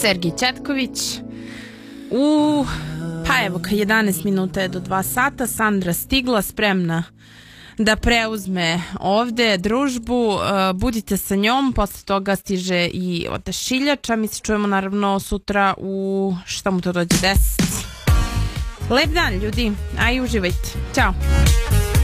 Sergij Ćetković. Pa evo, 11 minuta je do 2 sata. Sandra stigla, spremna da preuzme ovde družbu. Budite sa njom, posle toga stiže i Odašiljača. Mi se čujemo naravno sutra u šta mu to dođe 10. Lep dan ljudi, a i uživajte. Ćao.